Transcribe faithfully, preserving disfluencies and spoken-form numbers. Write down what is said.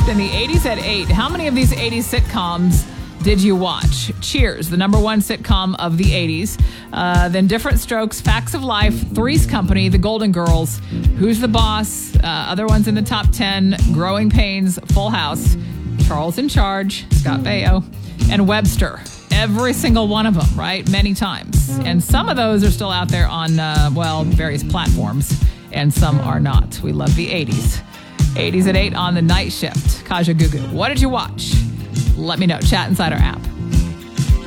shift in the eighties at eight. How many of these eighties sitcoms did you watch? Cheers, the number one sitcom of the eighties. Uh, then Different Strokes, Facts of Life, Three's Company, The Golden Girls, Who's the Boss, uh, other ones in the top ten, Growing Pains, Full House, Charles in Charge, Scott Baio, and Webster. Every single one of them, right? Many times. And some of those are still out there on, uh, well, various platforms, and some are not. We love the eighties. eighties at eight on the night shift. Kaja Gugu, what did you watch? Let me know. Chat inside our app.